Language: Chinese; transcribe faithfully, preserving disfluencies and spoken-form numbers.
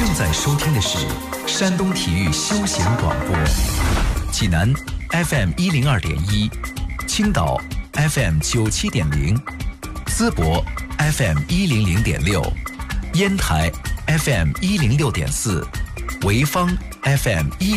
正在收听的是山东体育休闲广播，济南 F M 一零二点一，青岛 F M 九七点零，淄博 F M 一零零点六，烟台 F M 一零六点四，潍坊 F M 一。